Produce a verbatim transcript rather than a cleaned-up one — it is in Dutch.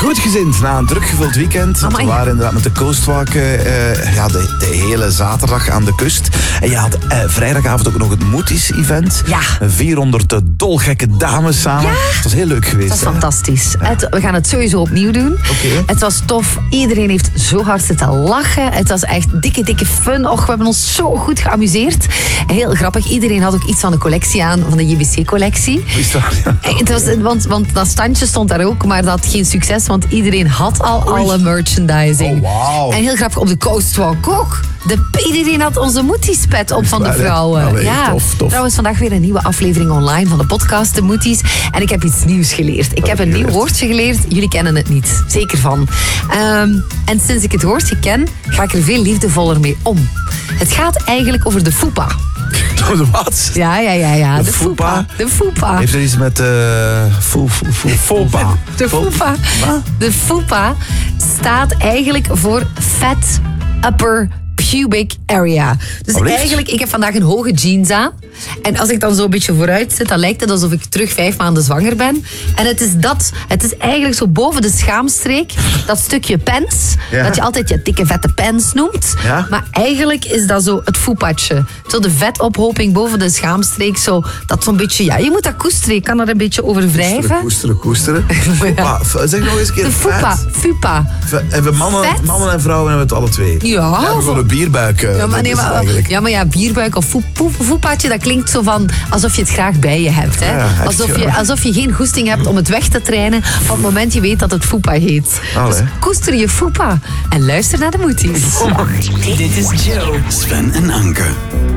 Goed gezind na een drukgevuld weekend. Amai. We waren inderdaad met de Coastwalk uh, ja, de, de hele zaterdag aan de kust. En je had uh, vrijdagavond ook nog het Moeties-event. Ja. vierhonderd dolgekke dames samen. Ja. Het was heel leuk geweest. Dat was hè? fantastisch. Het, we gaan het sowieso opnieuw doen. Oké. Het was tof. Iedereen heeft zo hard zitten lachen. Het was echt dikke, dikke fun. Och, we hebben ons zo goed geamuseerd. Heel grappig. Iedereen had ook iets van de collectie aan, van de J B C-collectie. Hoe is dat? Ja. Het was, want, want dat standje stond daar ook, maar dat had geen succes, want iedereen had al Oei. alle merchandising. Oh, wauw. En heel grappig, op de Coastwalk ook. De, iedereen had onze Moeties-pet op van de waar, hè? vrouwen. Allee, ja. tof, tof. Trouwens, vandaag weer een nieuwe aflevering online van de podcast De Moeties. En ik heb iets nieuws geleerd. Ik heb een nieuw woordje geleerd. Jullie kennen het niet. Zeker van. Um, en sinds ik het woordje ken, ga ik er veel liefdevoller mee om. Het gaat eigenlijk over de fupa. De wat? Ja, ja, ja, ja. De De fupa? fupa. De fupa. Heeft er iets met uh, fu, fu, fu, fopa? De fupa. Wat? De fupa staat eigenlijk voor Fat Upper Pubic Area. Dus Allicht. eigenlijk, ik heb vandaag een hoge jeans aan. En als ik dan zo een beetje vooruit zit, dan lijkt het alsof ik terug vijf maanden zwanger ben. En het is dat. Het is eigenlijk zo boven de schaamstreek, dat stukje pens, Ja. dat je altijd je dikke vette pens noemt. Ja. Maar eigenlijk is dat zo het foepatje. Zo de vetophoping boven de schaamstreek. Zo, dat zo'n beetje, ja, je moet dat koesteren. Je kan er een beetje over wrijven. Koesteren, koesteren. Fupa. Zeg nog eens een keer. De fupa, vet. fupa. Vet. En we mannen, Vet. mannen en vrouwen hebben het alle twee. Ja. We hebben gewoon een bierbuik. uh, Ja, maar, dat nee, is het maar, eigenlijk. ja, maar ja, bierbuik of voep, voep, voepatje, dat klinkt zo van alsof je het graag bij je hebt. Hè? Ja, echt, alsof, je, ja. alsof je geen goesting hebt om het weg te trainen op het moment je weet dat het foepa heet. Allee. Dus koester je foepa en luister naar de Moeties. Dit is Joe, Sven en Anke.